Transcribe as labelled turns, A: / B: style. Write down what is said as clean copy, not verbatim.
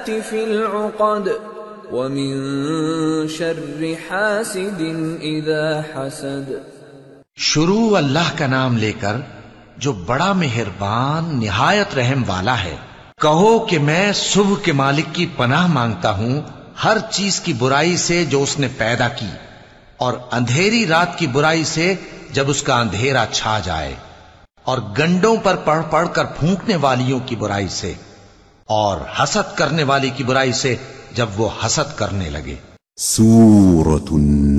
A: Fill उक़द व मिन शर्रि हासिदिन इज़ा हसद।
B: शुरू अल्लाह का नाम लेकर जो बड़ा मेहरबान निहायत रहम वाला है। कहो कि मैं सुबह के मालिक की पनाह मांगता हूं हर चीज की बुराई से जो उसने पैदा की, और अंधेरी रात की बुराई से जब उसका अंधेरा छा जाए, और गंडों पर पढ़ पढ़ कर फूंकने वालियों की बुराई से, और हसद करने वाली की बुराई से जब वो हसद करने लगे।
C: सूरतुन